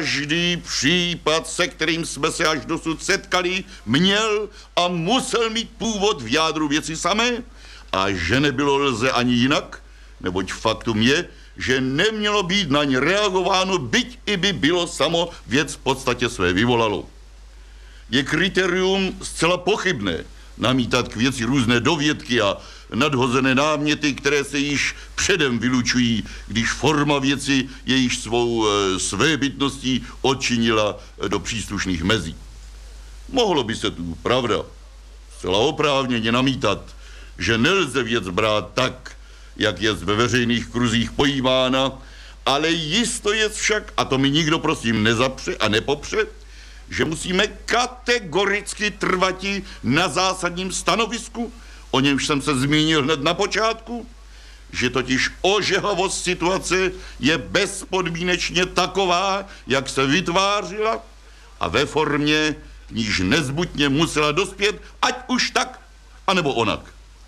Každý případ, se kterým jsme se až dosud setkali, měl a musel mít původ v jádru věci samé a že nebylo lze ani jinak, neboť faktum je, že nemělo být na ně reagováno, byť i by bylo samo věc v podstatě své vyvolalo. Je kritérium zcela pochybné namítat k věci různé dovědky a nadhozené náměty, které se již předem vylučují, když forma věci je již svou svébytností odčinila do příslušných mezí. Mohlo by se tu, pravda, zcela oprávněně namítat, že nelze věc brát tak, jak je ve veřejných kruzích pojímána, ale jisto je však, a to mi nikdo prosím nezapře a nepopře, že musíme kategoricky trvati na zásadním stanovisku, o němž jsem se zmínil hned na počátku, že totiž ožehavost situace je bezpodmínečně taková, jak se vytvářila a ve formě, v níž nezbytně musela dospět, ať už tak, anebo onak.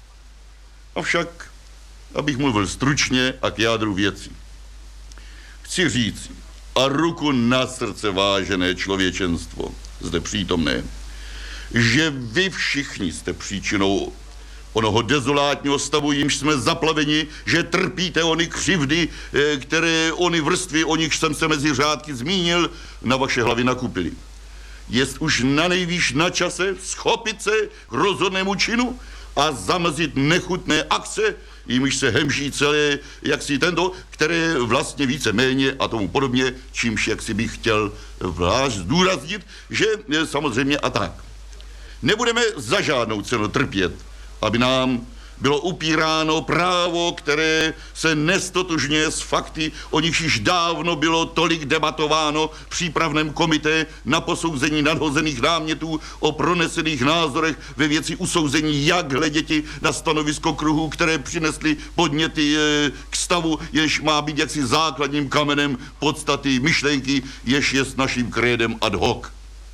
Avšak, abych mluvil stručně a k jádru věci. Chci říci, a ruku na srdce, vážené člověčenstvo, zde přítomné, že vy všichni jste příčinou onoho dezolátního stavu, jimž jsme zaplaveni, že trpíte ony křivdy, které ony vrstvy, o nich jsem se mezi řádky zmínil, na vaše hlavy nakupili. Jest už nanejvýš na čase schopit se k rozhodnému činu a zamezit nechutné akce, jimž se hemží celé, jaksi tento, které vlastně víceméně a tomu podobně, čímž jaksi bych chtěl vlášť zdůraznit, že samozřejmě a tak. Nebudeme za žádnou cenu trpět, aby nám bylo upíráno právo, které se nestotožňuje s fakty, o nichž již dávno bylo tolik debatováno v přípravném komité na posouzení nadhozených námětů o pronesených názorech ve věci usouzení, jak hleděti na stanovisko kruhů, které přinesly podněty k stavu, jež má být jaksi základním kamenem podstaty myšlenky, jež je s naším krédem ad hoc.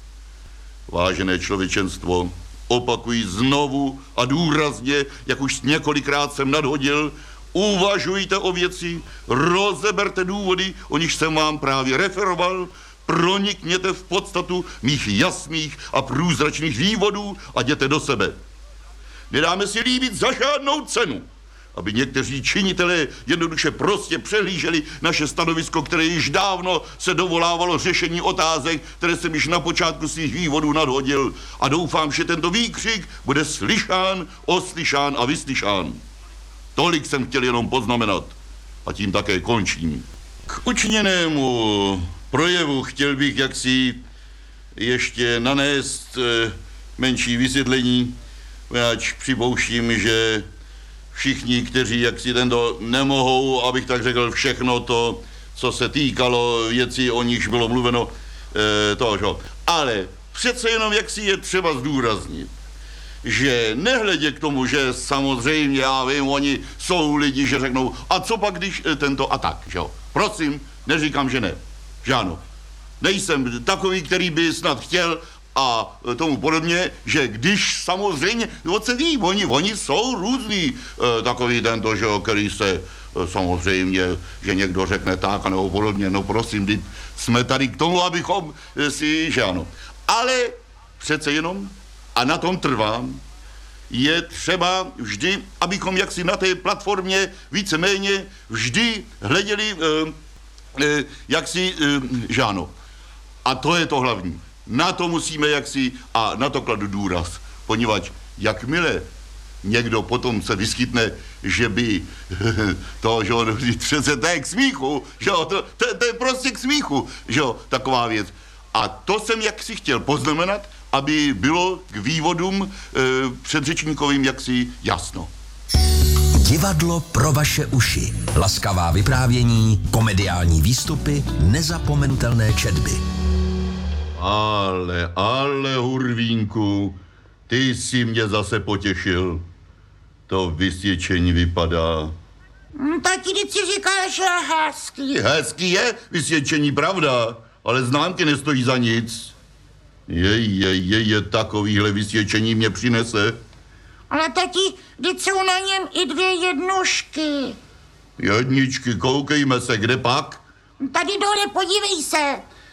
Vážené člověčenstvo, opakuji znovu a důrazně, jak už několikrát jsem nadhodil, uvažujte o věci, rozeberte důvody, o nich jsem vám právě referoval, pronikněte v podstatu mých jasných a průzračných vývodů a jděte do sebe. Nedáme si líbit za žádnou cenu, aby někteří činitelé jednoduše prostě přehlíželi naše stanovisko, které již dávno se dovolávalo řešení otázek, které jsem již na počátku svých vývodů nadhodil. A doufám, že tento výkřik bude slyšán, oslyšán a vyslyšán. Tolik jsem chtěl jenom poznamenat a tím také končím. K učiněnému projevu chtěl bych jaksi ještě nanést menší vysvětlení, poněvadž připouštím, že všichni, kteří jaksi tento nemohou, abych tak řekl, všechno to, co se týkalo věcí, o nichž bylo mluveno, toho. Ale přece jenom jaksi je třeba zdůraznit, že nehledě k tomu, že samozřejmě, já vím, oni jsou lidi, že řeknou, a co pak, když tento a tak, že jo? Prosím, neříkám, že ne. Že ano. Nejsem takový, který by snad chtěl a tomu podobně, že když samozřejmě, se ví, oni jsou různý, takový tento, že, který se samozřejmě, že někdo řekne tak a nebo podobně, no prosím, jsme tady k tomu, abychom si, že ano. Ale přece jenom, a na tom trvám, je třeba vždy, abychom jaksi na té platformě víceméně vždy hleděli, jaksi, že ano. A to je to hlavní. Na to musíme jaksi, a na to kladu důraz, poněvadž jakmile někdo potom se vyskytne, že by to, že přece to je k smíchu, že to je prostě k smíchu, že taková věc. A to jsem jaksi chtěl poznamenat, aby bylo k vývodům předřečníkovým jaksi jasno. Divadlo pro vaše uši. Laskavá vyprávění, komediální výstupy, nezapomenutelné četby. Ale, Hurvínku, ty jsi mě zase potěšil. To vysvědčení vypadá. Tati, teď si říkáš hezký. Hezký je vysvědčení, pravda, ale známky nestojí za nic. Je, takovýhle vysvědčení mě přinese. Ale tati, teď jsou na něm i 2 jednušky. Jedničky, koukejme se, kde pak? Tady dole, podívej se.